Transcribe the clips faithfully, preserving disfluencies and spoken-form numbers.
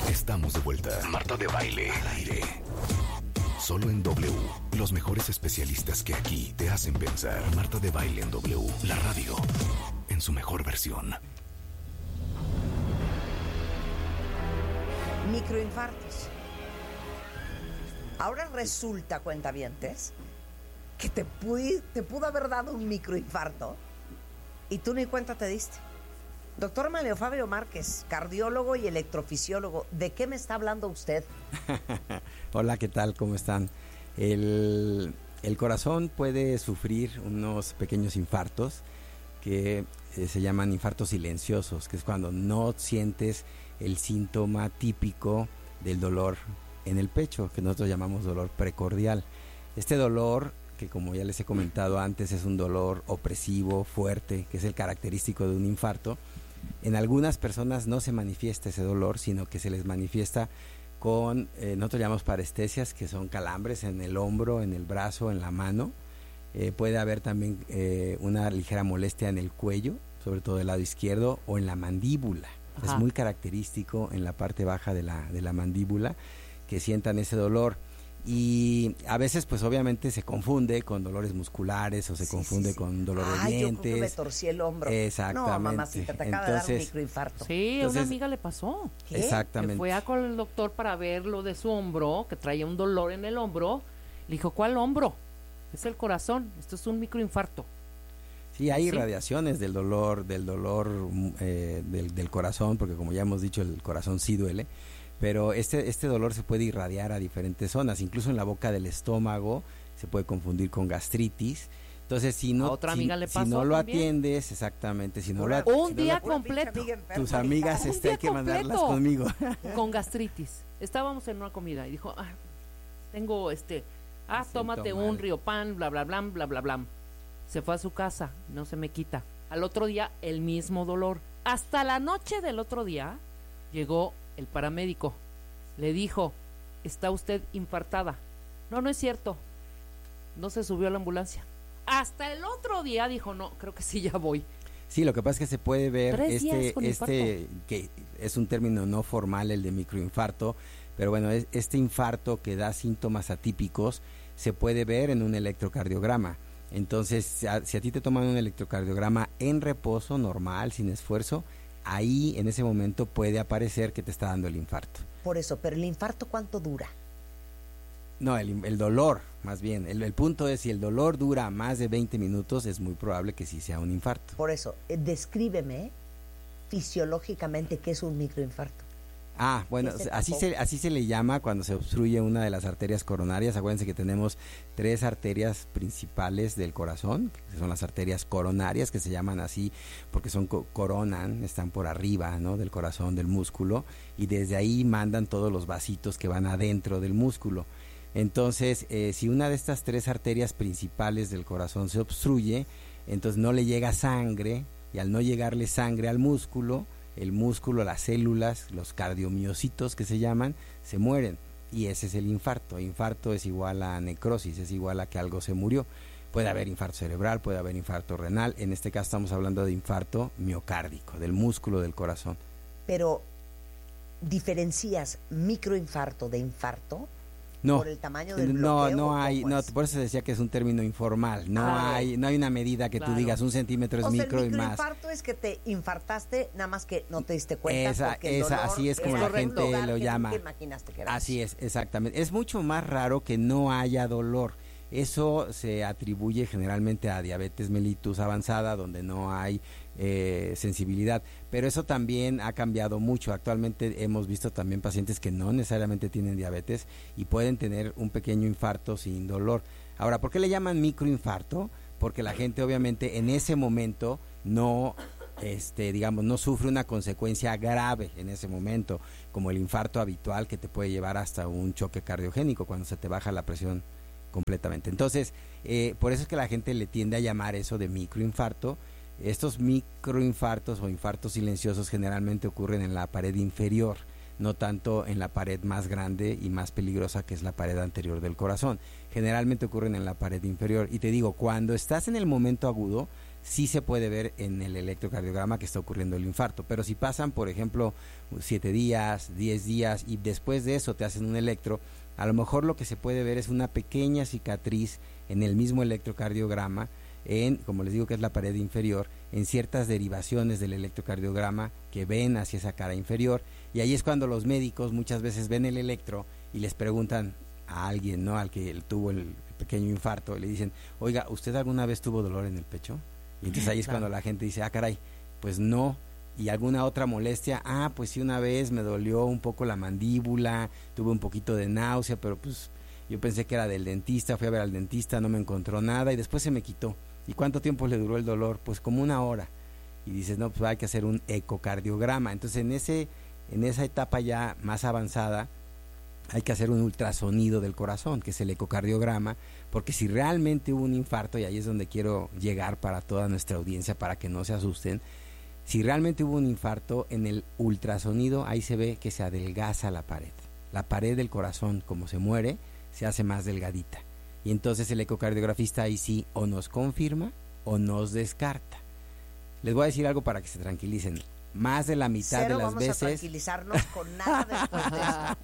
Estamos de vuelta. Marta de Baile al aire. Solo en W. Los mejores especialistas que aquí te hacen pensar. Marta de Baile en W. La radio en su mejor versión. Microinfartos. Ahora resulta, cuentavientes, que te, pudi- te pudo haber dado un microinfarto y tú ni cuenta te diste. Doctor Manlio Fabio Márquez, cardiólogo y electrofisiólogo, ¿de qué me está hablando usted? Hola, ¿qué tal? ¿Cómo están? El, el corazón puede sufrir unos pequeños infartos que eh, se llaman infartos silenciosos, que es cuando no sientes el síntoma típico del dolor en el pecho, que nosotros llamamos dolor precordial. Este dolor, que como ya les he comentado antes, es un dolor opresivo, fuerte, que es el característico de un infarto. En algunas personas no se manifiesta ese dolor, sino que se les manifiesta con, eh, nosotros llamamos parestesias, que son calambres en el hombro, en el brazo, en la mano. Eh, puede haber también eh, una ligera molestia en el cuello, sobre todo del lado izquierdo, o en la mandíbula. Ajá. Es muy característico en la parte baja de la, de la mandíbula que sientan ese dolor. Y a veces pues obviamente se confunde con dolores musculares o se sí, confunde sí, sí. con dolor de dientes. Yo creo que me torcí el hombro. Exactamente. No, mamacita, te acaba Entonces, de dar un microinfarto. Sí, Entonces, a una amiga le pasó. ¿Qué? Exactamente. Que fue a con el doctor para ver lo de su hombro, que traía un dolor en el hombro. Le dijo, ¿cuál hombro? Es el corazón, esto es un microinfarto. Sí, hay ¿Sí? irradiaciones del dolor, del dolor eh, del, del corazón, porque como ya hemos dicho, el corazón sí duele. Pero este, este dolor se puede irradiar a diferentes zonas, incluso en la boca del estómago, se puede confundir con gastritis. Entonces, si no, a otra si, amiga le pasó si no lo también. atiendes, exactamente, si no Pura, lo un si día no lo, completo, tus amigas un este, día hay que mandarlas completo, conmigo. Con gastritis. Estábamos en una comida y dijo, ah, tengo este, ah, tómate mal. un Riopan, bla, bla, bla, bla, bla, bla. Se fue a su casa, no se me quita. Al otro día, el mismo dolor. Hasta la noche del otro día, llegó el paramédico. Le dijo, está usted infartada. No, no es cierto. No se subió a la ambulancia. Hasta el otro día dijo, no, creo que sí, ya voy. Sí, lo que pasa es que se puede ver Tres días este, con este infarto. que es un término no formal, el de microinfarto, pero bueno, es, este infarto que da síntomas atípicos se puede ver en un electrocardiograma. Entonces, si a, si a ti te toman un electrocardiograma en reposo, normal, sin esfuerzo, ahí en ese momento puede aparecer que te está dando el infarto. Por eso, pero el infarto, ¿cuánto dura? No, el, el dolor, más bien. El, el punto es, si el dolor dura más de veinte minutos, es muy probable que sí sea un infarto. Por eso, eh, descríbeme fisiológicamente qué es un microinfarto. Ah, bueno, así se, así se le llama cuando se obstruye una de las arterias coronarias. Acuérdense que tenemos tres arterias principales del corazón, que son las arterias coronarias, que se llaman así porque son coronan, están por arriba, ¿no?, del corazón, del músculo, y desde ahí mandan todos los vasitos que van adentro del músculo. Entonces, eh, si una de estas tres arterias principales del corazón se obstruye, entonces no le llega sangre, y al no llegarle sangre al músculo, el músculo, las células, los cardiomiocitos que se llaman, se mueren, y ese es el infarto. Infarto es igual a necrosis, es igual a que algo se murió. Puede haber infarto cerebral, puede haber infarto renal, en este caso estamos hablando de infarto miocárdico, del músculo del corazón. Pero, ¿diferencias microinfarto de infarto? No, por el tamaño del no, bloqueo, no hay, no, es? por eso se decía que es un término informal, no ah, hay, no hay una medida que claro. tú digas un centímetro es o sea, micro el y más. microinfarto es que te infartaste, nada más que no te diste cuenta. Esa, porque el esa, dolor así es como era la gente un lugar lo que llama. nunca imaginaste que era. Así es, exactamente. Es mucho más raro que no haya dolor. Eso se atribuye generalmente a diabetes mellitus avanzada, donde no hay eh, sensibilidad, pero eso también ha cambiado mucho. Actualmente hemos visto también pacientes que no necesariamente tienen diabetes y pueden tener un pequeño infarto sin dolor. Ahora, ¿por qué le llaman microinfarto? Porque la gente obviamente en ese momento no, este, digamos, no sufre una consecuencia grave en ese momento, como el infarto habitual que te puede llevar hasta un choque cardiogénico cuando se te baja la presión completamente. Entonces, eh, por eso es que la gente le tiende a llamar eso de microinfarto. Estos microinfartos o infartos silenciosos generalmente ocurren en la pared inferior, no tanto en la pared más grande y más peligrosa, que es la pared anterior del corazón. Generalmente ocurren en la pared inferior. Y te digo, cuando estás en el momento agudo, sí se puede ver en el electrocardiograma que está ocurriendo el infarto. Pero si pasan, por ejemplo, siete días, diez días y después de eso te hacen un electro, a lo mejor lo que se puede ver es una pequeña cicatriz en el mismo electrocardiograma, en, como les digo, que es la pared inferior, en ciertas derivaciones del electrocardiograma que ven hacia esa cara inferior, y ahí es cuando los médicos muchas veces ven el electro y les preguntan a alguien, ¿no?, al que tuvo el pequeño infarto, le dicen, oiga, ¿usted alguna vez tuvo dolor en el pecho? Y entonces ahí es cuando la gente dice, ah, caray, pues no. Y alguna otra molestia, ah, pues sí, una vez me dolió un poco la mandíbula, tuve un poquito de náusea, pero pues yo pensé que era del dentista, fui a ver al dentista, no me encontró nada y después se me quitó. ¿Y cuánto tiempo le duró el dolor? Pues como una hora. Y dices, no, pues hay que hacer un ecocardiograma. Entonces en ese en esa etapa ya más avanzada hay que hacer un ultrasonido del corazón, que es el ecocardiograma, porque si realmente hubo un infarto, y ahí es donde quiero llegar para toda nuestra audiencia, para que no se asusten, si realmente hubo un infarto, en el ultrasonido ahí se ve que se adelgaza la pared. La pared del corazón, como se muere, se hace más delgadita. Y entonces el ecocardiografista ahí sí o nos confirma o nos descarta. Les voy a decir algo para que se tranquilicen. Más de la mitad Cero de las vamos veces... a tranquilizarnos con nada después de eso.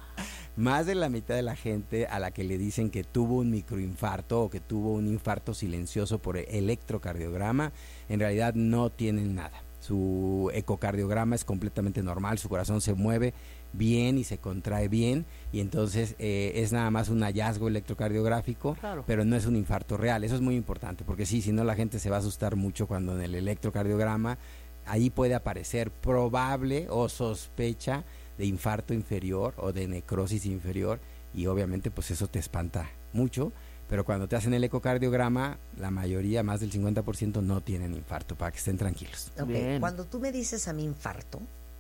Más de la mitad de la gente a la que le dicen que tuvo un microinfarto o que tuvo un infarto silencioso por electrocardiograma, en realidad no tienen nada. Su ecocardiograma es completamente normal, su corazón se mueve bien y se contrae bien, y entonces eh, es nada más un hallazgo electrocardiográfico, Claro. pero no es un infarto real. Eso es muy importante, porque sí, si no la gente se va a asustar mucho cuando en el electrocardiograma ahí puede aparecer probable o sospecha de infarto inferior o de necrosis inferior, y obviamente pues eso te espanta mucho, pero cuando te hacen el ecocardiograma, la mayoría, más del cincuenta por ciento, no tienen infarto, para que estén tranquilos. Ok, Bien. cuando tú me dices a mi infarto,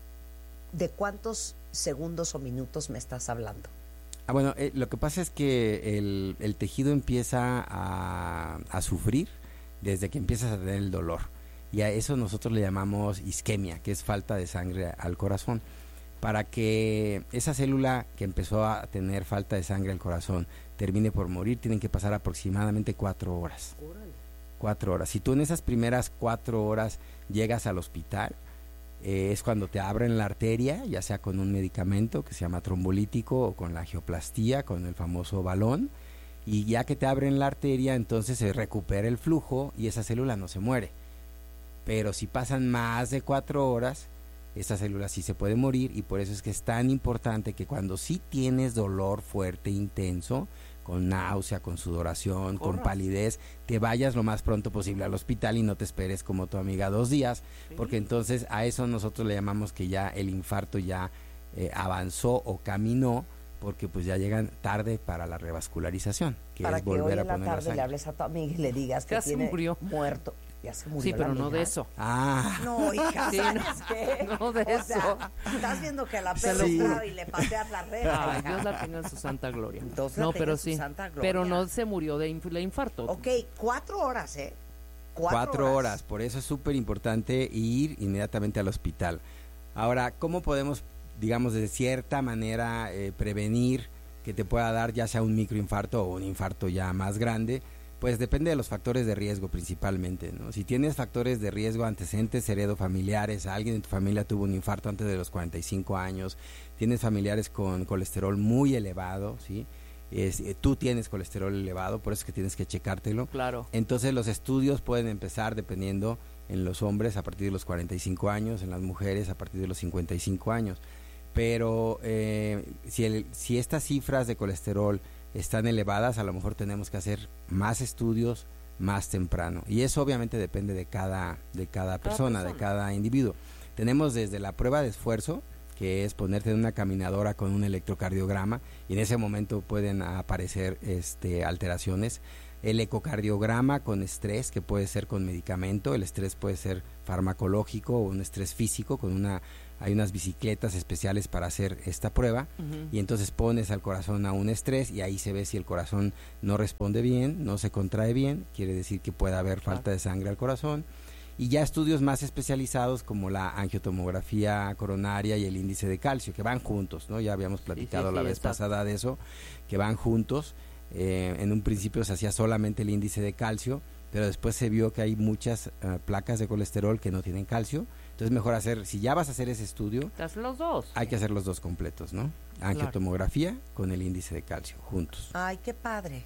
¿de cuántos segundos o minutos me estás hablando? Ah, bueno, eh, lo que pasa es que el, el tejido empieza a, a sufrir desde que empiezas a tener el dolor, y a eso nosotros le llamamos isquemia, que es falta de sangre al corazón. Para que esa célula que empezó a tener falta de sangre al corazón termine por morir, tienen que pasar aproximadamente cuatro horas. Cuatro horas. Si tú en esas primeras cuatro horas llegas al hospital, eh, es cuando te abren la arteria, ya sea con un medicamento que se llama trombolítico o con la angioplastía, con el famoso balón, y ya que te abren la arteria, entonces se recupera el flujo y esa célula no se muere. Pero si pasan más de cuatro horas, esta célula sí se puede morir, y por eso es que es tan importante que cuando sí tienes dolor fuerte, intenso, con náusea, con sudoración, Corra. con palidez, te vayas lo más pronto posible al hospital y no te esperes como tu amiga dos días, Sí. porque entonces a eso nosotros le llamamos que ya el infarto ya eh, avanzó o caminó, porque pues ya llegan tarde para la revascularización, que Para es que hoy volver a en la poner la tarde le sangre. hables a tu amiga y le digas que Ya se tiene murió. muerto. Ya se murió Sí, la pero no amiga. de eso. Ah, No, hija, Sí, ¿sabes no, qué? no de O eso. sea, estás viendo que a la perra Sí. está y le pateas la reja. Ay, hija. Dios la tenga en su santa gloria. Dios la No, tenga pero en su sí. santa gloria. Pero no se murió de inf- de infarto. Ok, cuatro horas, ¿eh? Cuatro, Cuatro horas. Por eso es súper importante ir inmediatamente al hospital. Ahora, ¿cómo podemos, digamos, de cierta manera eh, prevenir que te pueda dar ya sea un microinfarto o un infarto ya más grande? Pues depende de los factores de riesgo principalmente, ¿no? Si tienes factores de riesgo, antecedentes heredofamiliares, alguien en tu familia tuvo un infarto antes de los cuarenta y cinco años, tienes familiares con colesterol muy elevado, ¿sí? Es, eh, tú tienes colesterol elevado, por eso es que tienes que checártelo. Claro. Entonces los estudios pueden empezar dependiendo en los hombres a partir de los cuarenta y cinco años, en las mujeres a partir de los cincuenta y cinco años. Pero eh, si, el, si estas cifras de colesterol están elevadas, a lo mejor tenemos que hacer más estudios más temprano. Y eso obviamente depende de cada, de cada persona, persona. de cada individuo. Tenemos desde la prueba de esfuerzo, que es ponerte en una caminadora con un electrocardiograma, y en ese momento pueden aparecer este, alteraciones. El ecocardiograma con estrés, que puede ser con medicamento, el estrés puede ser farmacológico o un estrés físico, con una, hay unas bicicletas especiales para hacer esta prueba, Ujú. y entonces pones al corazón a un estrés y ahí se ve si el corazón no responde bien, no se contrae bien, quiere decir que puede haber Claro. falta de sangre al corazón. Y ya estudios más especializados como la angiotomografía coronaria y el índice de calcio, que van juntos, ¿no? Ya habíamos platicado Sí, sí, la sí, vez está. pasada de eso, que van juntos. Eh, en un principio se hacía solamente el índice de calcio, pero después se vio que hay muchas uh, placas de colesterol que no tienen calcio. Entonces mejor hacer, si ya vas a hacer ese estudio, haz los dos. Hay que hacer los dos completos, ¿no? Angiotomografía claro. con el índice de calcio, juntos. Ay, qué padre.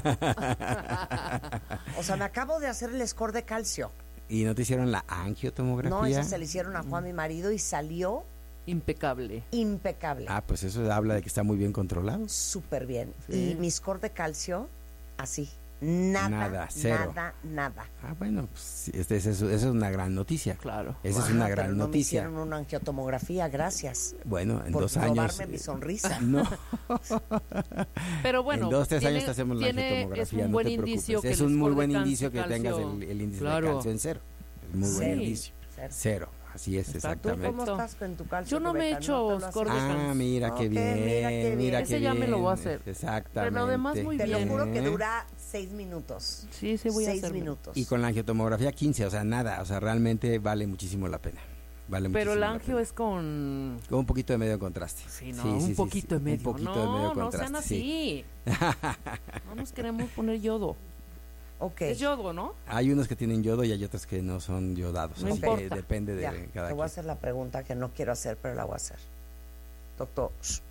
O sea, me acabo de hacer el score de calcio. ¿Y no te hicieron la angiotomografía? No, esa se le hicieron a Juan, mi marido, y salió... impecable. Impecable. Ah, pues eso habla de que está muy bien controlado. Súper bien. Sí. Y mi score de calcio, así. Nada, nada, cero. nada, nada. Ah, bueno, pues este, esa es, es una gran noticia. Claro. Esa Ajá, es una pero gran no noticia. Me hicieron una angiotomografía, gracias. Bueno, en por dos años. Por robarme mi sonrisa. No. Pero bueno. En dos, tres tiene, años te hacemos la angiotomografía. Es un no buen te indicio. Que es un muy buen indicio que calcio. tengas el, el índice claro. de calcio en cero. Es muy buen Cero. indicio. Cero. Cero. Así es, ¿Tú exactamente. cómo estás con tu calcio? Yo no me he hecho no score de calcio. Ah, mira qué Ok, bien. mira qué bien. Mira Ese qué ya me lo bien. voy a hacer. Exactamente. Pero además muy Te bien. lo juro que dura seis minutos. Sí, sí voy seis a hacer. minutos. Y con la angiotomografía quince, o sea, nada. O sea, realmente vale muchísimo la pena. Vale Pero el muchísimo la angio pena. es con... Con un poquito de medio contraste. Sí, no, un poquito de medio. Un poquito no, de medio no contraste. sean sí. así. No nos queremos poner yodo. Ok. Es yodo, ¿no? Hay unos que tienen yodo y hay otros que no son yodados. No así importa. que depende de Ya, cada te voy a quien. hacer la pregunta que no quiero hacer, pero la voy a hacer. Doctor,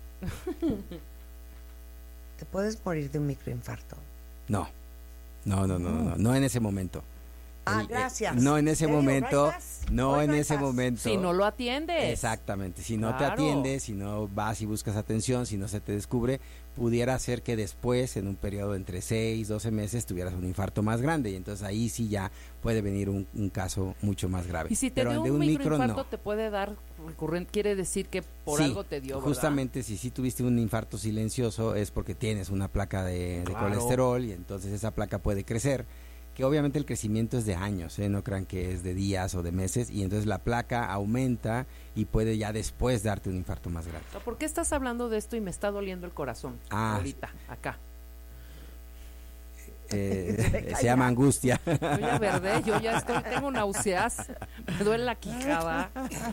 ¿te puedes morir de un microinfarto? No. No, no, no, no, no, no en ese momento. Ah, El- eh, gracias. no en ese Te digo, no hay momento, más. no Hoy en no hay ese más. momento. Si no lo atiendes. Exactamente, si no te Claro. atiendes, si no vas y buscas atención, si no se te descubre, pudiera ser que después, en un periodo de entre seis, doce meses, tuvieras un infarto más grande y entonces ahí sí ya puede venir un, un caso mucho más grave. Y si te Pero dio de un, un micro microinfarto no. te puede dar recurrente, quiere decir que por Sí, algo te dio, ¿verdad? justamente si sí tuviste un infarto silencioso es porque tienes una placa de, de Claro. colesterol y entonces esa placa puede crecer, que obviamente el crecimiento es de años, ¿eh? No crean que es de días o de meses, y entonces la placa aumenta y puede ya después darte un infarto más grande. ¿Por qué estás hablando de esto y me está doliendo el corazón? Ah. Ahorita, acá. Eh, se llama angustia. Yo ya verdad, yo ya estoy, tengo náuseas, me duele la quijada.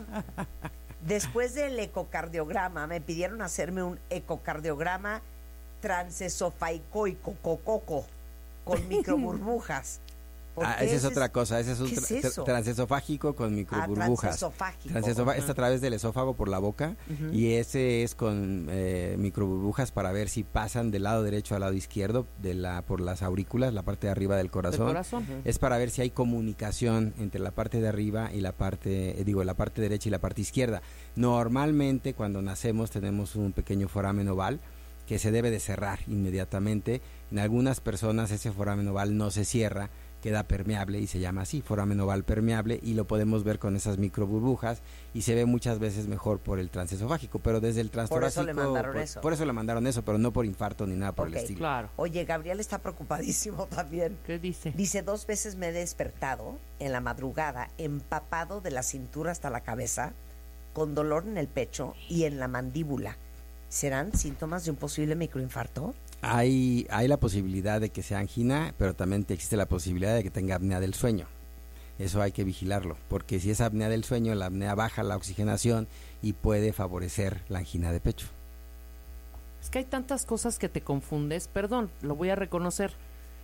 Después del ecocardiograma, me pidieron hacerme un ecocardiograma transesofaicoico cococo con microburbujas. ¿Por Ah, qué esa es ese otra cosa, ese es un ¿qué es tra- eso? transesofágico con Ah, microburbujas. transesofágico. Transesofa- es Ajá. a través del esófago por la boca Ujú. y ese es con eh, microburbujas para ver si pasan del lado derecho al lado izquierdo de la por las aurículas, la parte de arriba del Del corazón. corazón. Es para ver si hay comunicación entre la parte de arriba y la parte, eh, digo, la parte derecha y la parte izquierda. Normalmente cuando nacemos tenemos un pequeño foramen oval que se debe de cerrar inmediatamente. En algunas personas ese foramen oval no se cierra, queda permeable y se llama así, foramen oval permeable, y lo podemos ver con esas microburbujas y se ve muchas veces mejor por el transesofágico, pero desde el Por eso transtorácico le mandaron por, eso. por eso le mandaron eso, pero no por infarto ni nada por Ok. el estilo. Claro. Oye, Gabriel está preocupadísimo también. ¿Qué dice? Dice, dos veces me he despertado en la madrugada, empapado de la cintura hasta la cabeza, con dolor en el pecho y en la mandíbula. ¿Serán síntomas de un posible microinfarto? Hay, hay la posibilidad de que sea angina, pero también te existe la posibilidad de que tenga apnea del sueño. Eso hay que vigilarlo, porque si es apnea del sueño, la apnea baja la oxigenación y puede favorecer la angina de pecho. Es que hay tantas cosas que te confundes. Perdón, lo voy a reconocer.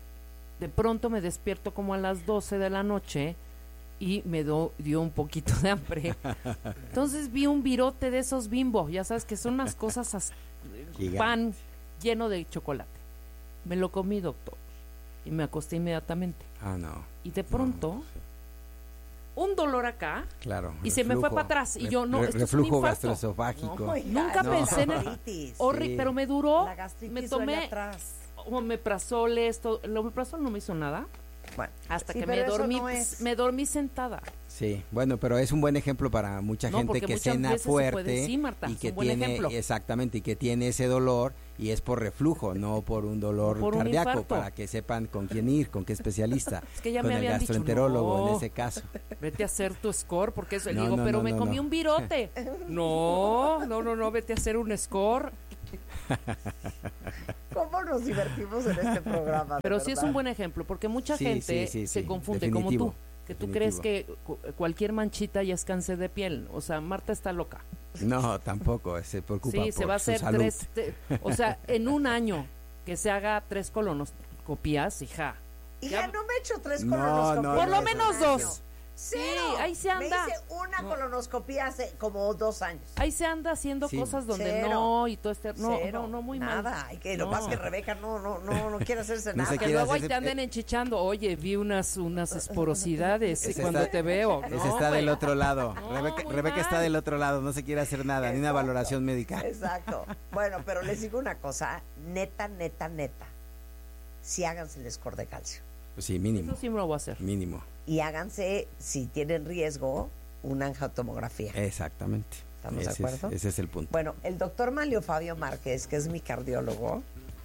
De pronto me despierto como a las doce de la noche y me do- dio un poquito de hambre. Entonces vi un virote de esos Bimbo, ya sabes que son unas cosas, as- Gigante. pan lleno de chocolate. Me lo comí, doctor, y me acosté inmediatamente. Ah, no. Y de pronto, No, sí, un dolor acá, claro. y se me fue reflujo, para atrás, y re- yo, no, re- esto es un reflujo infarto. gastroesofágico. No, hija, Nunca no, pensé en la el- gastritis. Horri- Sí. pero me duró, La gastritis me duele tomé atrás. omeprazol, esto, el omeprazol no me hizo nada, Bueno, hasta sí, que pero me eso dormí, no es. me dormí sentada. Sí, bueno, pero es un buen ejemplo para mucha No, gente porque que muchas cena veces se fuerte puede- sí, Marta, y es que un buen tiene ejemplo. exactamente y que tiene ese dolor y es por reflujo, no por un dolor No por un cardíaco, infarto. para que sepan con quién ir, con qué especialista, Es que ya con me el habían dicho, gastroenterólogo no. en ese caso. Vete a hacer tu score, porque eso, No, digo, no, pero no, me no, comí no. un virote. No, no, no, no, vete a hacer un score. ¿cómo nos divertimos en este programa? de Pero sí es verdad? un buen ejemplo, porque mucha Sí, gente sí, sí, se sí, confunde como definitivo, tú, que tú definitivo. crees que cu- cualquier manchita ya es cáncer de piel. O sea, Marta está loca. No, tampoco, se preocupa Sí, se por va a su hacer salud. tres, te- o sea, en un año que se haga tres colonoscopías, hija, Y Ya- ya no me he hecho tres No, colonoscopías. no, Por lo no, menos en un dos. año. Sí, Cero. ahí se anda. Me hice una No. colonoscopía hace como dos años. Ahí se anda haciendo Sí. cosas donde Cero. no y todo este... No, Cero. no, no, muy Nada. mal. Y que lo No. que pasa es que Rebeca no, no, no, no quiere hacerse No nada. se Que quiere luego ahí hacerse- te anden enchichando. Oye, vi unas, unas esporosidades Ese cuando está- te veo. Ese No, está güey. del otro lado. No, Rebeca, muy Rebeca está mal. del otro lado, no se quiere hacer nada, ni una Exacto. valoración médica. Exacto. Bueno, pero les digo una cosa, neta, neta, neta. Sí háganse el score de calcio. Pues sí, mínimo, Eso sí me lo voy a hacer. mínimo. Y háganse, si tienen riesgo, una angiotomografía. Exactamente. ¿Estamos de ese acuerdo? Es, ese es el punto. Bueno, el doctor Manlio Fabio Márquez, que es mi cardiólogo,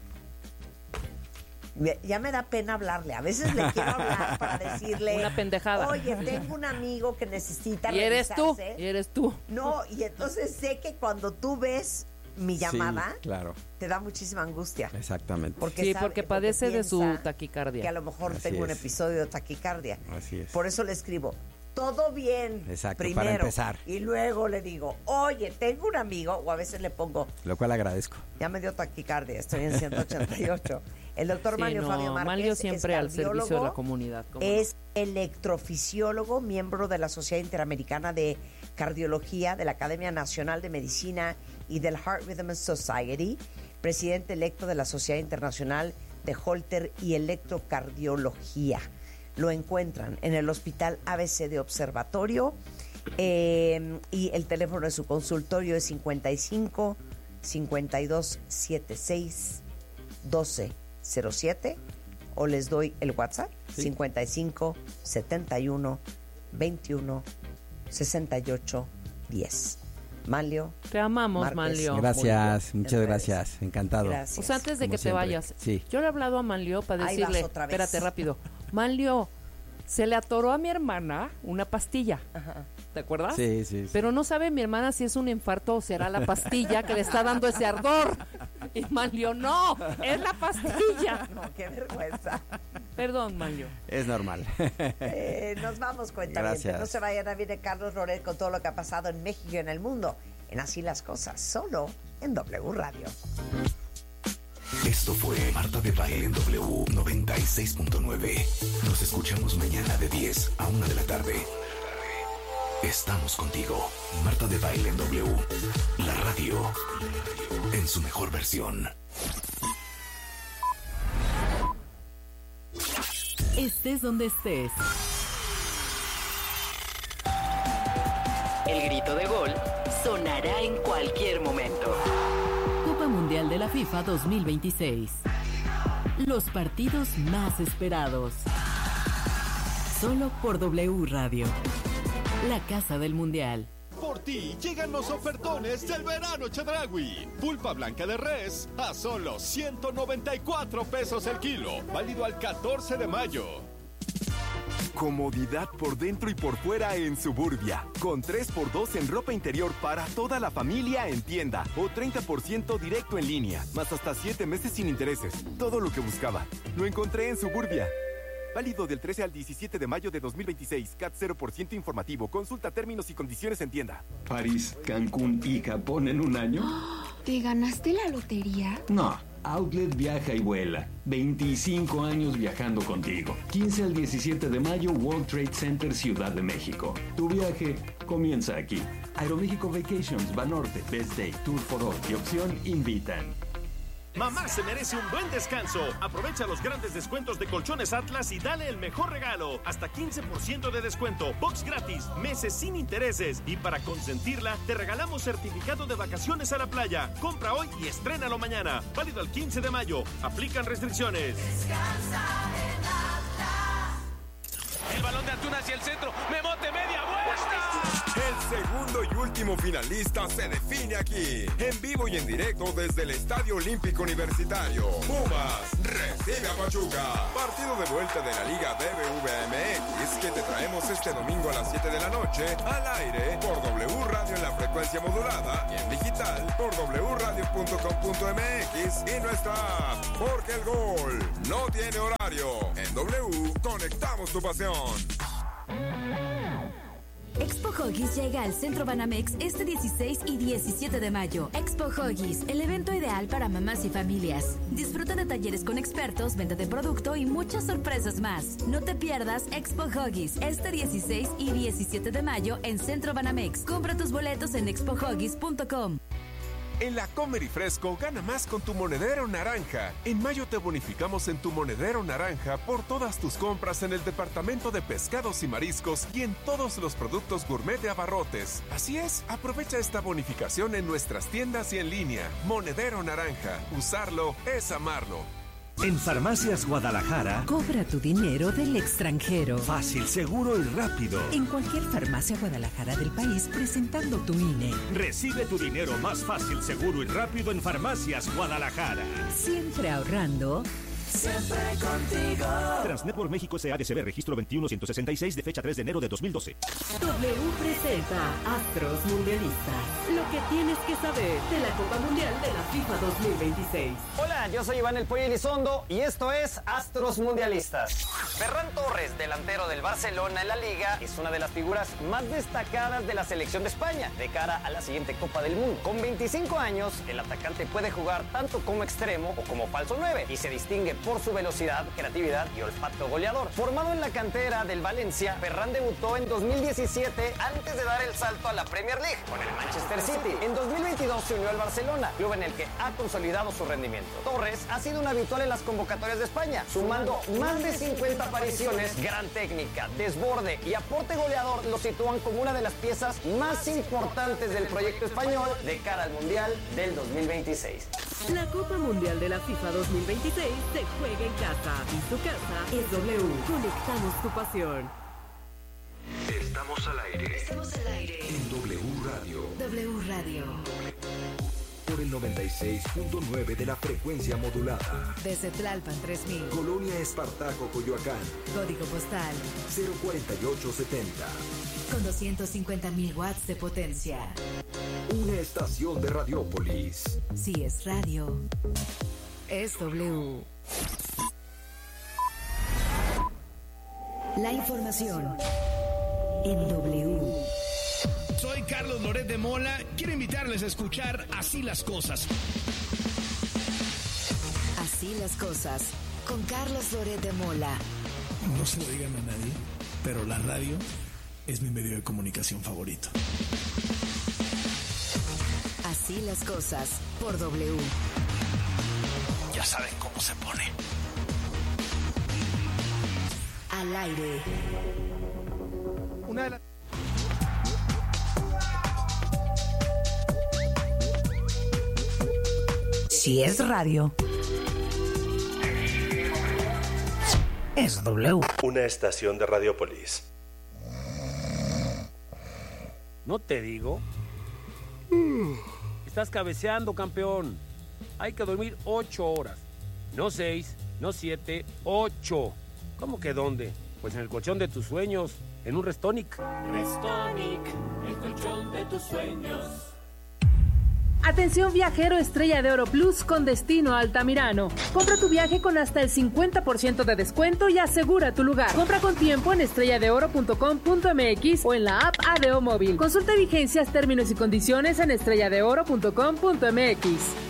me- ya me da pena hablarle. A veces le quiero hablar para decirle... Una pendejada. Oye, tengo un amigo que necesita Y eres tú, revisarse". y eres tú. No, y entonces sé que cuando tú ves mi llamada, Sí, claro, te da muchísima angustia. exactamente. Porque Sí, sabe- porque padece de su piensa taquicardia. que a lo mejor Así tengo un es. episodio de taquicardia. Así es. Por eso le escribo, todo bien, Exacto, primero. para empezar. Y luego le digo, oye, tengo un amigo, o a veces le pongo, Lo cual agradezco. ya me dio taquicardia, estoy en ciento ochenta y ocho. El doctor Sí, Manlio no, Fabio Márquez Manlio siempre es al servicio de la cardiólogo, comunidad. ¿cómo no? es electrofisiólogo, miembro de la Sociedad Interamericana de Cardiología, de la Academia Nacional de Medicina y del Heart Rhythm Society, presidente electo de la Sociedad Internacional de Holter y Electrocardiología. Lo encuentran en el Hospital A B C de Observatorio eh, y el teléfono de su consultorio es cincuenta y cinco, cincuenta y dos, setenta y seis, doce cero siete, o les doy el WhatsApp Sí. cincuenta y cinco, setenta y uno, veintiuno, sesenta y ocho, diez. Manlio. Te amamos, Márquez. Manlio. Gracias, Muy bien. muchas En redes. gracias. Encantado. Gracias. O sea, antes de Como que te siempre. vayas, Sí. yo le he hablado a Manlio para Ahí vas decirle, otra vez. espérate rápido, Manlio, se le atoró a mi hermana una pastilla, Ajá. ¿te acuerdas? Sí, sí, sí. Pero no sabe mi hermana si es un infarto o será la pastilla que le está dando ese ardor. Y Manlio, no, es la pastilla. No, qué vergüenza. Perdón, Manlio. Es normal. Eh, nos vamos, cuenta. Gracias. No se vayan, a viene Carlos Loret con todo lo que ha pasado en México y en el mundo. En Así las Cosas, solo en W Radio. Esto fue Marta de Baile en W noventa y seis punto nueve. Nos escuchamos mañana de diez a una de la tarde. Estamos contigo. Marta de Baile en W. La radio en su mejor versión. Estés donde estés. El grito de gol sonará en cualquier momento. Copa Mundial de la FIFA dos mil veintiséis. Los partidos más esperados. Solo por W Radio. La casa del Mundial. Por ti llegan los ofertones del verano Chedraui. Pulpa blanca de res a solo ciento noventa y cuatro pesos el kilo. Válido al catorce de mayo. Comodidad por dentro y por fuera en Suburbia. Con tres por dos en ropa interior para toda la familia en tienda. O treinta por ciento directo en línea. Más hasta siete meses sin intereses. Todo lo que buscaba. Lo encontré en Suburbia. Válido del trece al diecisiete de mayo de dos mil veintiséis. C A T cero por ciento informativo. Consulta términos y condiciones en tienda. París, Cancún y Japón en un año? ¿Te ganaste la lotería? No. Outlet viaja y vuela. veinticinco años viajando contigo. quince al diecisiete de mayo, World Trade Center, Ciudad de México. Tu viaje comienza aquí. Aeroméxico Vacations, Banorte, Best Day, Tour for All y Opción invitan. Mamá se merece un buen descanso. Aprovecha los grandes descuentos de Colchones Atlas y dale el mejor regalo. Hasta quince por ciento de descuento, box gratis, meses sin intereses. Y para consentirla, te regalamos certificado de vacaciones a la playa. Compra hoy y estrénalo mañana. Válido al quince de mayo. Aplican restricciones. El balón de Antuna hacia el centro. Memote, media vuelta. El segundo y último finalista se define aquí. En vivo y en directo desde el Estadio Olímpico Universitario. Pumas recibe a Pachuca. Partido de vuelta de la Liga B B V M X que te traemos este domingo a las siete de la noche al aire por W Radio en la frecuencia modulada y en digital por w radio punto com punto m x y nuestra app. Porque el gol no tiene horario. En W conectamos tu pasión. Expo Huggies llega al Centro Banamex este dieciséis y diecisiete de mayo. Expo Huggies, el evento ideal para mamás y familias. Disfruta de talleres con expertos, venta de producto y muchas sorpresas más. No te pierdas Expo Huggies este dieciséis y diecisiete de mayo en Centro Banamex. Compra tus boletos en expo huggies punto com. En la Comer y Fresco gana más con tu monedero naranja. En mayo te bonificamos en tu monedero naranja por todas tus compras en el departamento de pescados y mariscos y en todos los productos gourmet de Abarrotes. Así es, aprovecha esta bonificación en nuestras tiendas y en línea. Monedero naranja, usarlo es amarlo. En Farmacias Guadalajara, cobra tu dinero del extranjero. Fácil, seguro y rápido. En cualquier farmacia Guadalajara del país presentando tu I N E. Recibe tu dinero más fácil, seguro y rápido en Farmacias Guadalajara. Siempre ahorrando. Siempre contigo. Transnetwork México S A D C B registro veintiuno ciento sesenta y seis de fecha tres de enero de dos mil doce. W presenta Astros Mundialistas. Lo que tienes que saber de la Copa Mundial de la FIFA dos mil veintiséis. Hola, yo soy Iván El Pollo Elizondo y esto es Astros Mundialistas. Ferran Torres, delantero del Barcelona en la Liga, es una de las figuras más destacadas de la selección de España de cara a la siguiente Copa del Mundo. Con veinticinco años, el atacante puede jugar tanto como extremo o como falso nueve y se distingue por su velocidad, creatividad y olfato goleador. Formado en la cantera del Valencia, Ferran debutó en dos mil diecisiete antes de dar el salto a la Premier League con el Manchester City. En dos mil veintidós se unió al Barcelona, club en el que ha consolidado su rendimiento. Torres ha sido un habitual en las convocatorias de España, sumando más de cincuenta apariciones. Gran técnica, desborde y aporte goleador lo sitúan como una de las piezas más importantes del proyecto español de cara al Mundial del dos mil veintiséis. La Copa Mundial de la FIFA dos mil veintiséis se juega en casa y tu casa es W. Conectamos tu pasión. Estamos al aire. Estamos al aire. En W Radio. W Radio. Por el noventa y seis punto nueve de la frecuencia modulada. Desde Tlalpan tres mil. Colonia Espartaco, Coyoacán. Código postal cero cuarenta y ocho setenta. Con doscientos cincuenta mil watts de potencia. Una estación de Radiópolis. Si es radio, es W. La información en W. Soy Carlos Loret de Mola. Quiero invitarles a escuchar Así las Cosas. Así las Cosas, con Carlos Loret de Mola. No se lo digan a nadie, pero la radio es mi medio de comunicación favorito. Así las Cosas, por W. Ya saben cómo se pone. Al aire. Una de las... Si es radio, es W. Una estación de Radiópolis. ¿No te digo? Estás cabeceando, campeón. Hay que dormir ocho horas. No seis, no siete, ocho. ¿Cómo que dónde? Pues en el colchón de tus sueños, en un Restonic. Restonic, el colchón de tus sueños. Atención viajero Estrella de Oro Plus con destino a Altamirano. Compra tu viaje con hasta el cincuenta por ciento de descuento y asegura tu lugar. Compra con tiempo en estrella de oro punto com punto m x o en la app A D O Móvil. Consulta vigencias, términos y condiciones en estrella de oro punto com punto m x.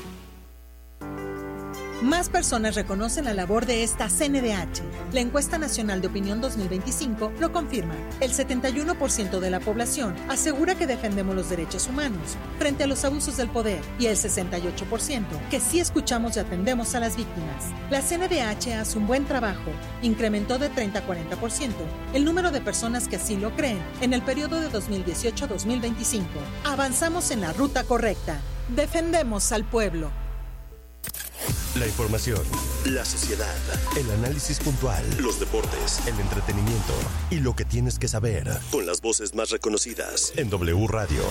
Más personas reconocen la labor de esta C N D H. La encuesta nacional de opinión dos mil veinticinco lo confirma. El setenta y uno por ciento de la población asegura que defendemos los derechos humanos frente a los abusos del poder y el sesenta y ocho por ciento que sí escuchamos y atendemos a las víctimas. La C N D H hace un buen trabajo. Incrementó de treinta a cuarenta por ciento el número de personas que así lo creen en el periodo de dos mil dieciocho a dos mil veinticinco. Avanzamos en la ruta correcta. Defendemos al pueblo. La información, la sociedad, el análisis puntual, los deportes, el entretenimiento y lo que tienes que saber con las voces más reconocidas en W Radio.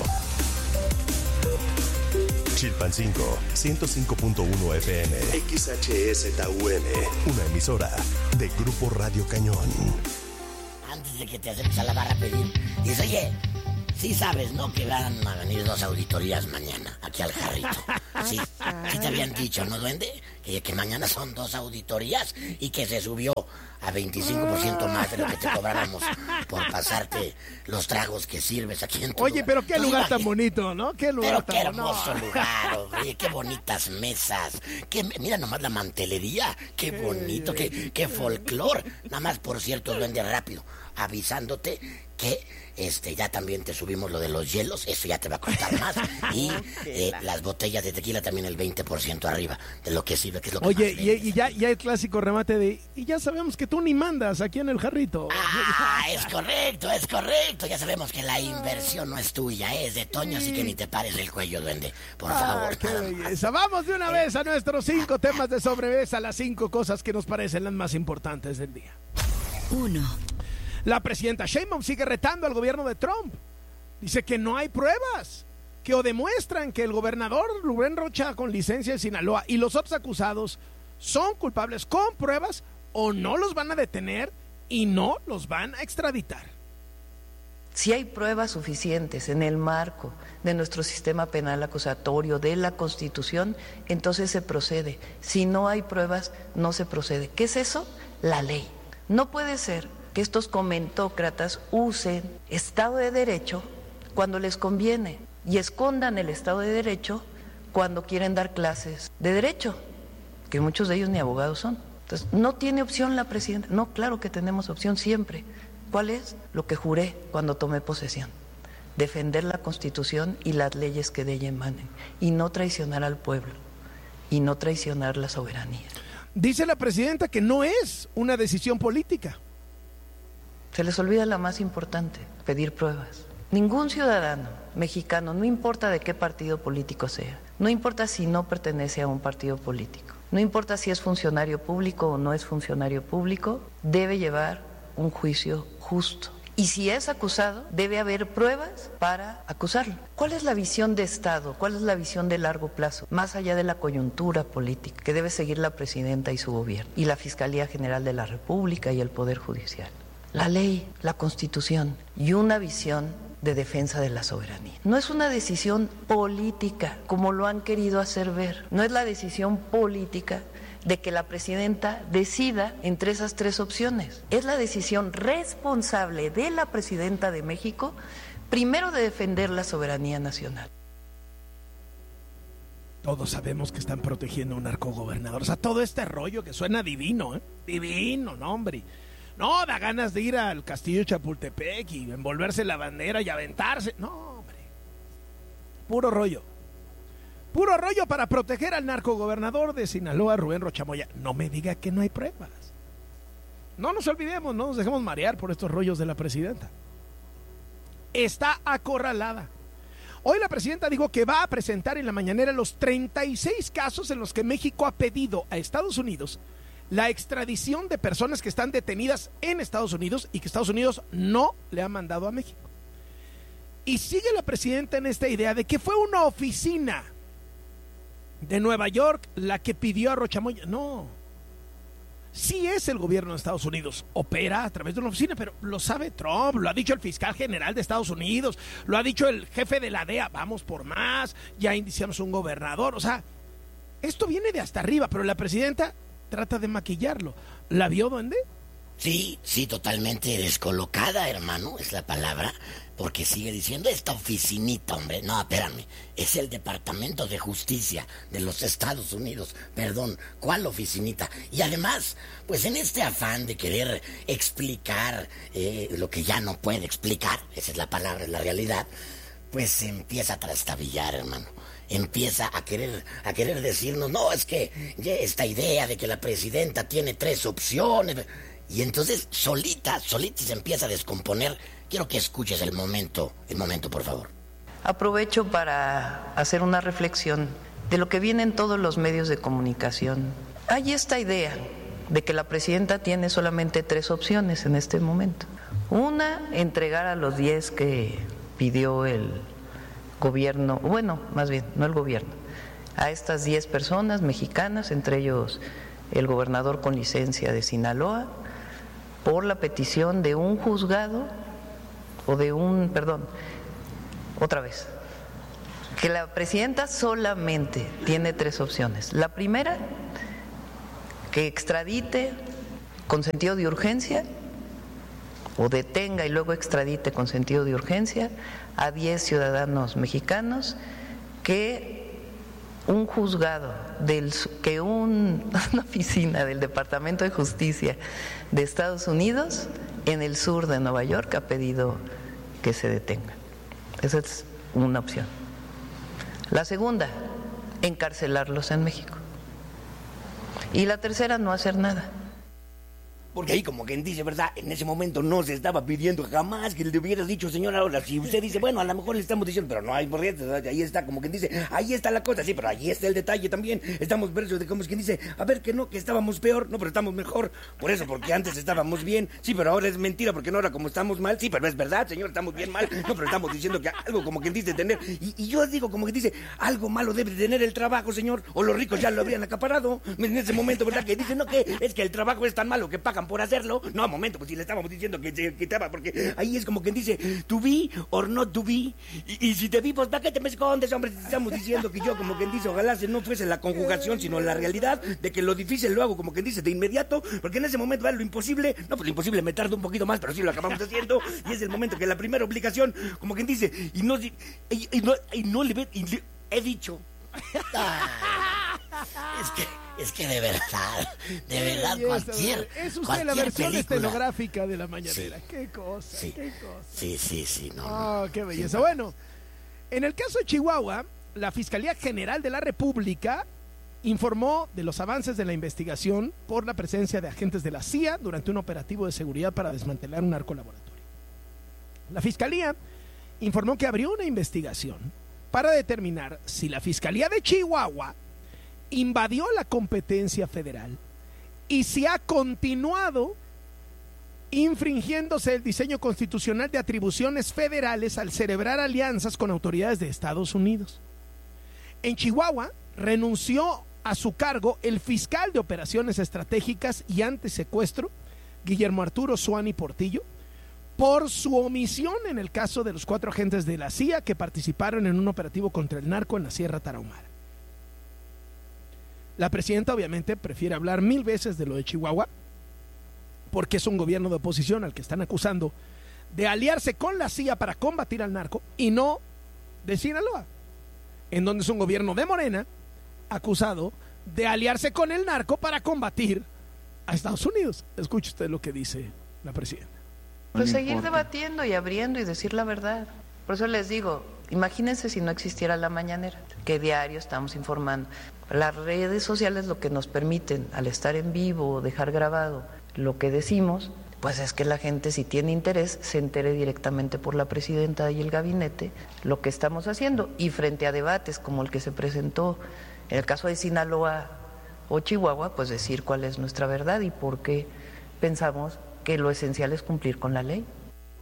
Chilpancingo, ciento cinco punto uno F M, X H S T U N, una emisora de Grupo Radio Cañón. Antes de que te acerques a la barra a pedir, dice, oye, sí sabes, ¿no? Que van a venir dos auditorías mañana aquí al Jarrito. Sí, sí te habían dicho, ¿no, duende? que, que mañana son dos auditorías y que se subió a veinticinco por ciento más de lo que te cobráramos por pasarte los tragos que sirves aquí en tu Oye, lugar. pero qué Tú lugar imagínate. tan bonito, ¿no? Qué lugar Pero tan qué bonito. hermoso lugar, oye, qué bonitas mesas. Qué, mira nomás la mantelería, qué bonito, qué, qué folclor. Nada más, por cierto, duende rápido, avisándote que este ya también te subimos lo de los hielos, eso ya te va a costar más. Y eh, las botellas de tequila también el veinte por ciento arriba de lo que sirve, que es lo que Oye, más y, y ya, ya el clásico remate de, y ya sabemos que tú ni mandas aquí en el jarrito. Ah, es correcto, es correcto. Ya sabemos que la inversión no es tuya, es de Toño, así que ni te pares el cuello, duende. Por Ah, favor, qué nada más. belleza. Vamos de una vez a nuestros cinco temas de sobremesa, las cinco cosas que nos parecen las más importantes del día. Uno. La presidenta Sheinbaum sigue retando al gobierno de Trump. Dice que no hay pruebas que o demuestran que el gobernador Rubén Rocha con licencia de Sinaloa y los otros acusados son culpables con pruebas o no los van a detener y no los van a extraditar. Si hay pruebas suficientes en el marco de nuestro sistema penal acusatorio, de la Constitución, entonces se procede. Si no hay pruebas, no se procede. ¿Qué es eso? La ley. No puede ser que estos comentócratas usen Estado de Derecho cuando les conviene y escondan el Estado de Derecho cuando quieren dar clases de Derecho, que muchos de ellos ni abogados son. Entonces, ¿no tiene opción la presidenta? No, claro que tenemos opción siempre. ¿Cuál es? Lo que juré cuando tomé posesión. Defender la Constitución y las leyes que de ella emanen y no traicionar al pueblo y no traicionar la soberanía. Dice la presidenta que no es una decisión política. Se les olvida la más importante, pedir pruebas. Ningún ciudadano mexicano, no importa de qué partido político sea, no importa si no pertenece a un partido político, no importa si es funcionario público o no es funcionario público, debe llevar un juicio justo. Y si es acusado, debe haber pruebas para acusarlo. ¿Cuál es la visión de Estado? ¿Cuál es la visión de largo plazo? Más allá de la coyuntura política que debe seguir la presidenta y su gobierno, y la Fiscalía General de la República y el Poder Judicial. La ley, la Constitución y una visión de defensa de la soberanía. No es una decisión política, como lo han querido hacer ver. No es la decisión política de que la presidenta decida entre esas tres opciones. Es la decisión responsable de la presidenta de México, primero de defender la soberanía nacional. Todos sabemos que están protegiendo a un narcogobernador. O sea, todo este rollo que suena divino, ¿eh? Divino, no, hombre. No, da ganas de ir al castillo de Chapultepec y envolverse la bandera y aventarse. No, hombre. Puro rollo. Puro rollo para proteger al narcogobernador de Sinaloa, Rubén Rocha Moya. No me diga que no hay pruebas. No nos olvidemos, no nos dejemos marear por estos rollos de la presidenta. Está acorralada. Hoy la presidenta dijo que va a presentar en la mañanera los treinta y seis casos en los que México ha pedido a Estados Unidos la extradición de personas que están detenidas en Estados Unidos y que Estados Unidos no le ha mandado a México. Y sigue la presidenta en esta idea de que fue una oficina de Nueva York la que pidió a Rocha Moya. No, sí es el gobierno de Estados Unidos, opera a través de una oficina, pero lo sabe Trump, lo ha dicho el fiscal general de Estados Unidos, lo ha dicho el jefe de la D E A, vamos por más, ya indiciamos un gobernador. O sea, esto viene de hasta arriba, pero la presidenta trata de maquillarlo. ¿La vio, duende? Sí, sí, totalmente descolocada, hermano, es la palabra, porque sigue diciendo esta oficinita, hombre. No, espérame, es el Departamento de Justicia de los Estados Unidos. Perdón, ¿cuál oficinita? Y además, pues en este afán de querer explicar eh, lo que ya no puede explicar, esa es la palabra, es la realidad, pues se empieza a trastabillar, hermano. Empieza a querer a querer decirnos, no, es que ya esta idea de que la presidenta tiene tres opciones, y entonces solita, solita se empieza a descomponer. Quiero que escuches el momento, el momento, por favor. Aprovecho para hacer una reflexión de lo que viene en todos los medios de comunicación. Hay esta idea de que la presidenta tiene solamente tres opciones en este momento. Una, entregar a los diez que pidió el gobierno, bueno, más bien, no el gobierno, a estas diez personas mexicanas, entre ellos el gobernador con licencia de Sinaloa, por la petición de un juzgado o de un, perdón, otra vez, que la presidenta solamente tiene tres opciones. La primera, que extradite con sentido de urgencia o detenga y luego extradite con sentido de urgencia a diez ciudadanos mexicanos que un juzgado, del, que un, una oficina del Departamento de Justicia de Estados Unidos en el sur de Nueva York ha pedido que se detenga. Esa es una opción. La segunda, encarcelarlos en México. Y la tercera, no hacer nada. Porque ahí como quien dice, ¿verdad? En ese momento no se estaba pidiendo jamás que le hubiera dicho, señor, ahora si usted dice, bueno, a lo mejor le estamos diciendo, pero no hay corriente, ahí está, como quien dice, ahí está la cosa, sí, pero ahí está el detalle también, estamos versos de como es quien dice, a ver que no, que estábamos peor, no, pero estamos mejor, por eso, porque antes estábamos bien, sí, pero ahora es mentira, porque no, ahora como estamos mal, sí, pero es verdad, señor, estamos bien mal, no, pero estamos diciendo que algo como quien dice tener, y, y yo digo como quien dice, algo malo debe tener el trabajo, señor, o los ricos ya lo habrían acaparado, en ese momento, ¿verdad? Que dicen, no, que es que el trabajo es tan malo que pagan por hacerlo. No, momento, pues si le estábamos diciendo que se quitaba, porque ahí es como quien dice, to be or not to be, y, y si te vi, pues ¿para qué te me escondes, hombre? Estamos diciendo que yo, como quien dice, ojalá se no fuese la conjugación, sino la realidad de que lo difícil lo hago, como quien dice, de inmediato, porque en ese momento, ¿vale? Lo imposible, no, pues lo imposible me tarda un poquito más, pero sí lo acabamos haciendo, y es el momento que la primera obligación, como quien dice, y no, y, y no, y no le, y le he dicho. Ah, es que Es que de verdad, de verdad, belleza, cualquier. Es usted cualquier la versión película. estenográfica de la mañanera. Sí. Qué cosa, Sí. qué cosa. Sí, sí, sí, no. Oh, no. qué belleza. Sí, no. Bueno, en el caso de Chihuahua, la Fiscalía General de la República informó de los avances de la investigación por la presencia de agentes de la C I A durante un operativo de seguridad para desmantelar un narcolaboratorio. La Fiscalía informó que abrió una investigación para determinar si la Fiscalía de Chihuahua invadió la competencia federal y si ha continuado infringiéndose el diseño constitucional de atribuciones federales al celebrar alianzas con autoridades de Estados Unidos. En Chihuahua renunció a su cargo el fiscal de operaciones estratégicas y antisecuestro, Guillermo Arturo Suani Portillo, por su omisión en el caso de los cuatro agentes de la C I A que participaron en un operativo contra el narco en la Sierra Tarahumara. La presidenta obviamente prefiere hablar mil veces de lo de Chihuahua, porque es un gobierno de oposición al que están acusando de aliarse con la C I A para combatir al narco, y no de Sinaloa, en donde es un gobierno de Morena acusado de aliarse con el narco para combatir a Estados Unidos. Escuche usted lo que dice la presidenta. Pues seguir debatiendo y abriendo y decir la verdad. Por eso les digo, imagínense si no existiera la mañanera, que diario estamos informando. Las redes sociales lo que nos permiten, al estar en vivo o dejar grabado lo que decimos, pues es que la gente, si tiene interés, se entere directamente por la presidenta y el gabinete lo que estamos haciendo. Y frente a debates como el que se presentó en el caso de Sinaloa o Chihuahua, pues decir cuál es nuestra verdad y por qué pensamos que lo esencial es cumplir con la ley.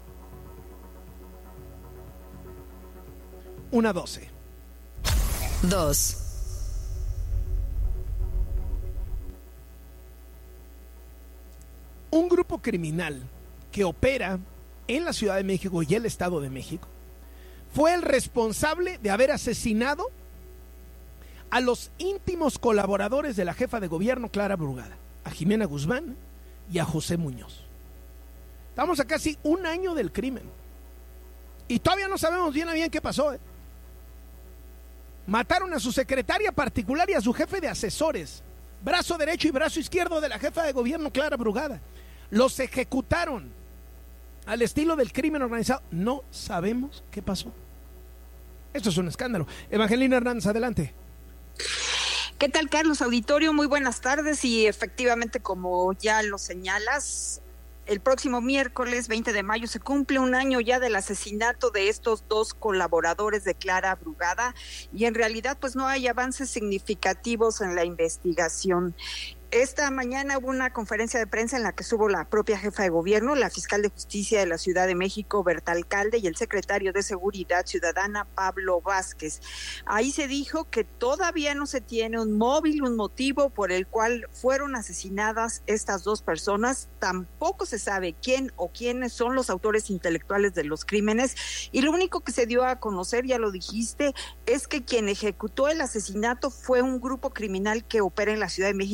Una doce. Dos. Un grupo criminal que opera en la Ciudad de México y el Estado de México fue el responsable de haber asesinado a los íntimos colaboradores de la jefa de gobierno Clara Brugada, a Jimena Guzmán y a José Muñoz. Estamos a casi un año del crimen y todavía no sabemos bien a bien qué pasó, ¿eh? Mataron a su secretaria particular y a su jefe de asesores, brazo derecho y brazo izquierdo de la jefa de gobierno Clara Brugada. Los ejecutaron al estilo del crimen organizado. No sabemos qué pasó. Esto es un escándalo. Evangelina Hernández, adelante. ¿Qué tal, Carlos Auditorio? Muy buenas tardes y efectivamente, como ya lo señalas, el próximo miércoles veinte de mayo se cumple un año ya del asesinato de estos dos colaboradores de Clara Brugada y en realidad pues no hay avances significativos en la investigación. Esta mañana hubo una conferencia de prensa en la que estuvo la propia jefa de gobierno, la fiscal de justicia de la Ciudad de México, Berta Alcalde, y el secretario de Seguridad Ciudadana, Pablo Vázquez. Ahí se dijo que todavía no se tiene un móvil, un motivo por el cual fueron asesinadas estas dos personas. Tampoco se sabe quién o quiénes son los autores intelectuales de los crímenes. Y lo único que se dio a conocer, ya lo dijiste, es que quien ejecutó el asesinato fue un grupo criminal que opera en la Ciudad de México y en el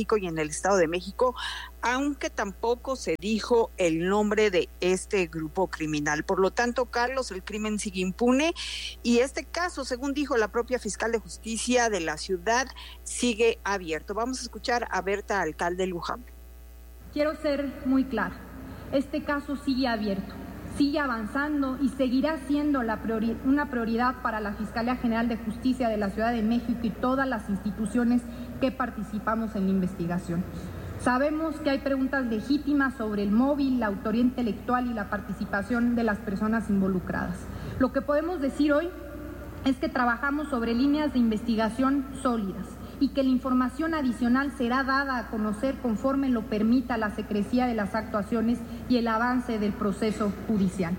el Estado de México, aunque tampoco se dijo el nombre de este grupo criminal. Por lo tanto, Carlos, el crimen sigue impune y este caso, según dijo la propia fiscal de justicia de la ciudad, sigue abierto. Vamos a escuchar a Berta, alcalde Luján. Quiero ser muy clara, este caso sigue abierto, sigue avanzando y seguirá siendo la priori- una prioridad para la Fiscalía General de Justicia de la Ciudad de México y todas las instituciones que participamos en la investigación. Sabemos que hay preguntas legítimas sobre el móvil, la autoría intelectual y la participación de las personas involucradas. Lo que podemos decir hoy es que trabajamos sobre líneas de investigación sólidas y que la información adicional será dada a conocer conforme lo permita la secrecía de las actuaciones y el avance del proceso judicial.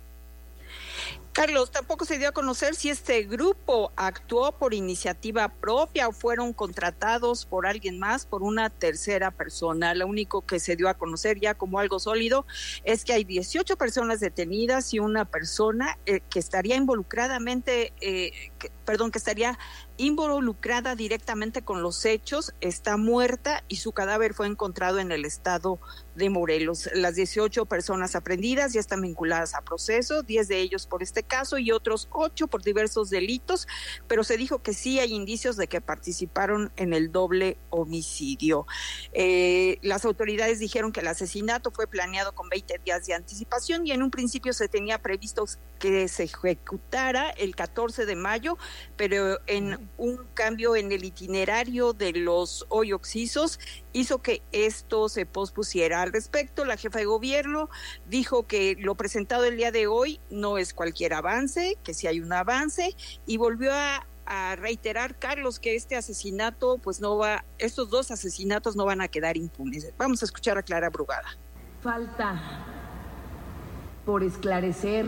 Carlos, tampoco se dio a conocer si este grupo actuó por iniciativa propia o fueron contratados por alguien más, por una tercera persona. Lo único que se dio a conocer ya como algo sólido es que hay dieciocho personas detenidas y una persona eh, que estaría involucradamente, eh, que, perdón, que estaría involucrada directamente con los hechos, está muerta y su cadáver fue encontrado en el estado de Morelos. Las dieciocho personas aprehendidas ya están vinculadas a proceso, diez de ellos por este caso y otros ocho por diversos delitos, pero se dijo que sí hay indicios de que participaron en el doble homicidio. Eh, las autoridades dijeron que el asesinato fue planeado con veinte días de anticipación y en un principio se tenía previsto que se ejecutara el catorce de mayo, pero en un cambio en el itinerario de los hoy occisos hizo que esto se pospusiera. Al respecto, la jefa de gobierno dijo que lo presentado el día de hoy no es cualquier avance, que sí hay un avance, y volvió a, a reiterar, Carlos, que este asesinato, pues no va, estos dos asesinatos no van a quedar impunes. Vamos a escuchar a Clara Brugada. Falta por esclarecer,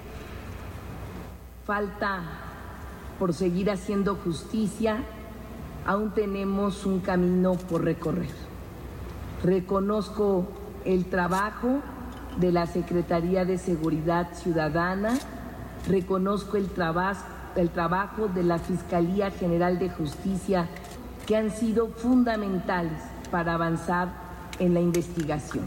falta por seguir haciendo justicia, aún tenemos un camino por recorrer. Reconozco el trabajo de la Secretaría de Seguridad Ciudadana, reconozco el, traba- el trabajo de la Fiscalía General de Justicia, que han sido fundamentales para avanzar en la investigación.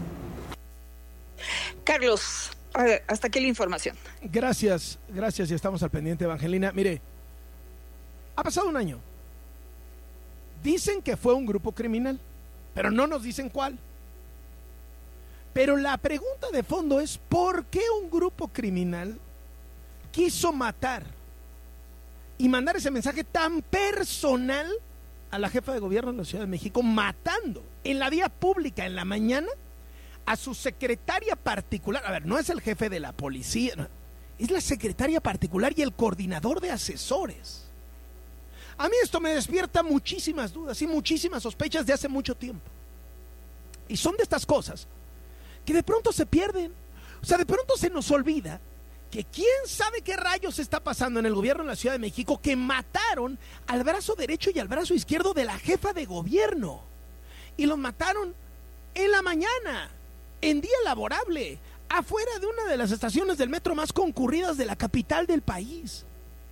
Carlos, hasta aquí la información. Gracias, gracias y estamos al pendiente, Evangelina. Mire, ha pasado un año. Dicen que fue un grupo criminal, pero no nos dicen cuál. Pero la pregunta de fondo es, ¿por qué un grupo criminal quiso matar y mandar ese mensaje tan personal a la jefa de gobierno de la Ciudad de México, matando en la vía pública en la mañana a su secretaria particular? A ver, no es el jefe de la policía, no, es la secretaria particular y el coordinador de asesores. A mí esto me despierta muchísimas dudas y muchísimas sospechas de hace mucho tiempo. Y son de estas cosas que de pronto se pierden. O sea, de pronto se nos olvida que quién sabe qué rayos está pasando en el gobierno de la Ciudad de México, que mataron al brazo derecho y al brazo izquierdo de la jefa de gobierno. Y los mataron en la mañana, en día laborable, afuera de una de las estaciones del metro más concurridas de la capital del país.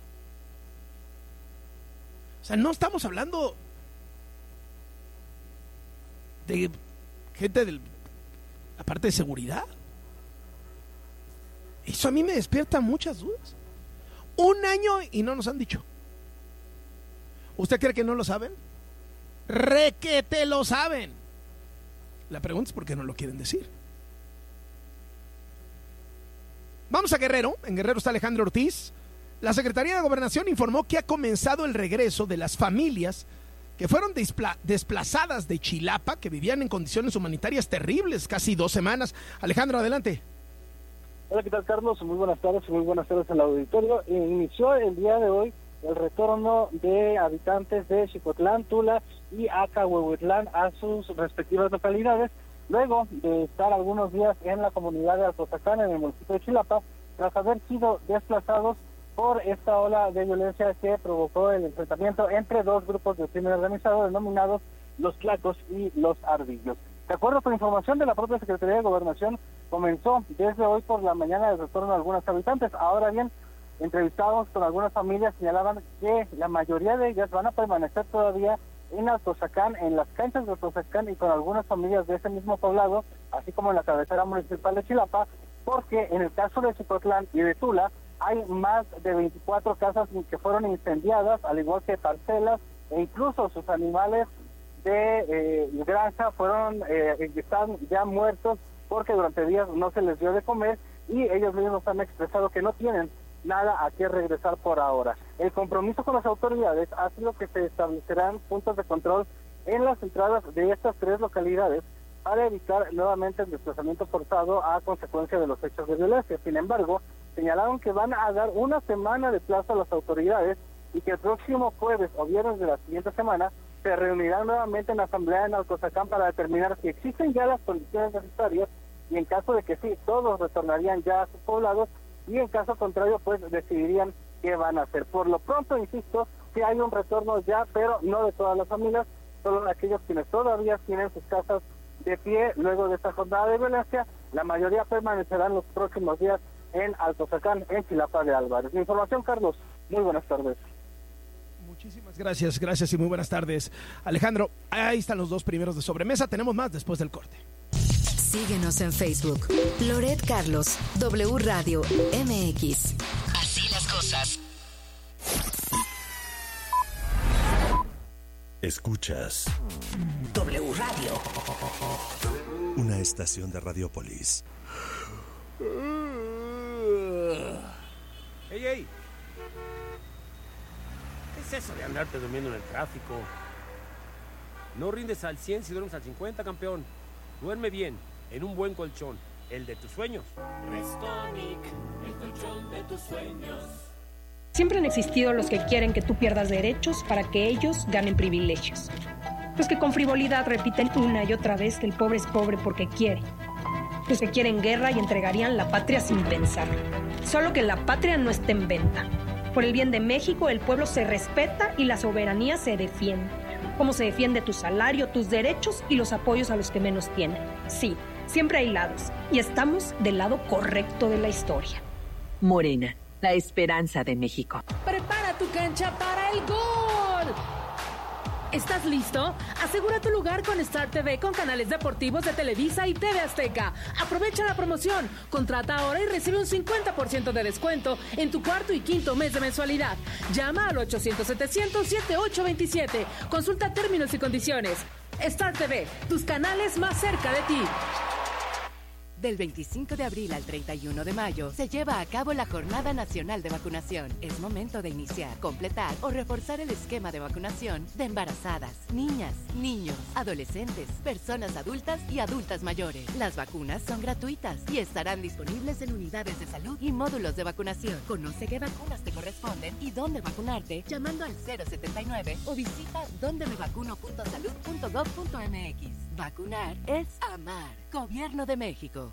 O sea, no estamos hablando de gente de la parte de seguridad. Eso a mí me despierta muchas dudas. Un año y no nos han dicho. ¿Usted cree que no lo saben? Requete lo saben. La pregunta es por qué no lo quieren decir. Vamos a Guerrero. En Guerrero está Alejandro Ortiz. La Secretaría de Gobernación informó que ha comenzado el regreso de las familias que fueron despla- desplazadas de Chilapa, que vivían en condiciones humanitarias terribles, casi dos semanas. Alejandro, adelante. Hola, ¿qué tal, Carlos? Muy buenas tardes y muy buenas tardes al auditorio. Inició el día de hoy el retorno de habitantes de Xicotlán, Tula y Acahuehuetlán a sus respectivas localidades, luego de estar algunos días en la comunidad de Altozacán, en el municipio de Chilapa, tras haber sido desplazados por esta ola de violencia que provocó el enfrentamiento entre dos grupos de crimen organizado denominados los Tlacos y los Ardillos. De acuerdo con información de la propia Secretaría de Gobernación, comenzó desde hoy por la mañana el retorno de algunos habitantes. Ahora bien, entrevistados con algunas familias señalaban que la mayoría de ellas van a permanecer todavía en Altozacán, en las canchas de Altozacán y con algunas familias de ese mismo poblado, así como en la cabecera municipal de Chilapa, porque en el caso de Xicotlán y de Tula hay más de veinticuatro casas que fueron incendiadas, al igual que parcelas, e incluso sus animales de eh, granja fueron eh, están ya muertos porque durante días no se les dio de comer y ellos mismos han expresado que no tienen nada a qué regresar por ahora. El compromiso con las autoridades ha sido que se establecerán puntos de control en las entradas de estas tres localidades para evitar nuevamente el desplazamiento forzado a consecuencia de los hechos de violencia. Sin embargo, señalaron que van a dar una semana de plazo a las autoridades y que el próximo jueves o viernes de la siguiente semana se reunirán nuevamente en la asamblea en Altozacán para determinar si existen ya las condiciones necesarias y en caso de que sí, todos retornarían ya a sus poblados y en caso contrario, pues decidirían qué van a hacer. Por lo pronto, insisto, que hay un retorno ya, pero no de todas las familias, solo de aquellos quienes todavía tienen sus casas de pie luego de esta jornada de violencia. La mayoría permanecerán los próximos días en Altozacán, en Chilapa de Álvarez. Mi información, Carlos. Muy buenas tardes. Muchísimas gracias, gracias y muy buenas tardes. Alejandro, ahí están los dos primeros de sobremesa. Tenemos más después del corte. Síguenos en Facebook. Loret Carlos, W Radio M X. Así las cosas. Escuchas W Radio. Una estación de Radiopolis. ¡Ey, ey! ¿Qué es eso de andarte durmiendo en el tráfico? No rindes al cien si duermes al cincuenta, campeón. Duerme bien, en un buen colchón, el de tus sueños. Restonic, el colchón de tus sueños. Siempre han existido los que quieren que tú pierdas derechos para que ellos ganen privilegios. Los que con frivolidad repiten una y otra vez que el pobre es pobre porque quiere. Los que quieren guerra y entregarían la patria sin pensar. Solo que la patria no está en venta. Por el bien de México, el pueblo se respeta y la soberanía se defiende. Como se defiende tu salario, tus derechos y los apoyos a los que menos tienen. Sí, siempre hay lados. Y estamos del lado correcto de la historia. Morena, la esperanza de México. Prepara tu cancha para el gol. ¿Estás listo? Asegura tu lugar con Star T V con canales deportivos de Televisa y T V Azteca. Aprovecha la promoción. Contrata ahora y recibe un cincuenta por ciento de descuento en tu cuarto y quinto mes de mensualidad. Llama al ochocientos setecientos setenta y ocho veintisiete. Consulta términos y condiciones. Star T V, tus canales más cerca de ti. Del veinticinco de abril al treinta y uno de mayo se lleva a cabo la Jornada Nacional de Vacunación. Es momento de iniciar, completar o reforzar el esquema de vacunación de embarazadas, niñas, niños, adolescentes, personas adultas y adultas mayores. Las vacunas son gratuitas y estarán disponibles en unidades de salud y módulos de vacunación. Conoce qué vacunas te corresponden y dónde vacunarte llamando al cero setenta y nueve o visita donde me vacuno punto salud punto gov punto m x. Vacunar es amar. Gobierno de México.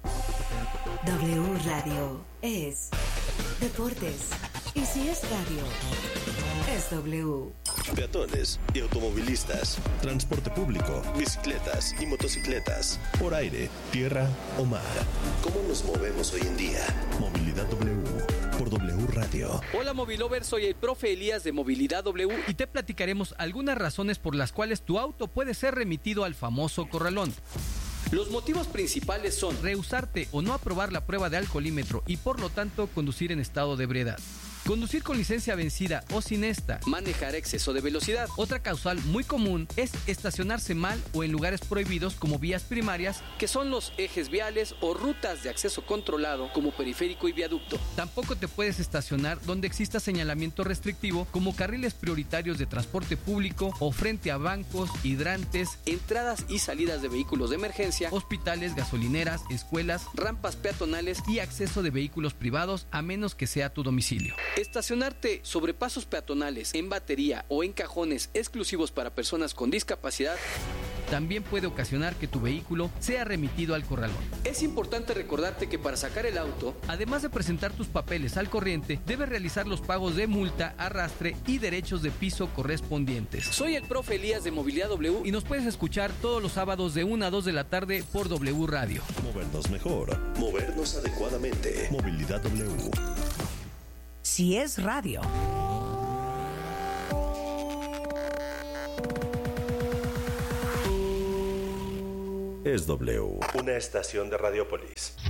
W Radio es deportes. Y si es radio, es W. Peatones y automovilistas, transporte público, bicicletas y motocicletas, por aire, tierra o mar. ¿Cómo nos movemos hoy en día? Movilidad W por W Radio. Hola Movilovers, soy el profe Elías de Movilidad W y te platicaremos algunas razones por las cuales tu auto puede ser remitido al famoso corralón. Los motivos principales son rehusarte o no aprobar la prueba de alcoholímetro y por lo tanto conducir en estado de ebriedad. Conducir con licencia vencida o sin esta. Manejar a exceso de velocidad. Otra causal muy común es estacionarse mal o en lugares prohibidos como vías primarias, que son los ejes viales o rutas de acceso controlado como periférico y viaducto. Tampoco te puedes estacionar donde exista señalamiento restrictivo como carriles prioritarios de transporte público o frente a bancos, hidrantes, entradas y salidas de vehículos de emergencia, hospitales, gasolineras, escuelas, rampas peatonales y acceso de vehículos privados a menos que sea tu domicilio. Estacionarte sobre pasos peatonales, en batería o en cajones exclusivos para personas con discapacidad también puede ocasionar que tu vehículo sea remitido al corralón. Es importante recordarte que para sacar el auto, además de presentar tus papeles al corriente, debes realizar los pagos de multa, arrastre y derechos de piso correspondientes. Soy el profe Elías de Movilidad W y nos puedes escuchar todos los sábados de una a dos de la tarde por W Radio. Movernos mejor, movernos adecuadamente. Movilidad W. Si es radio. es W. Una estación de Radiopolis.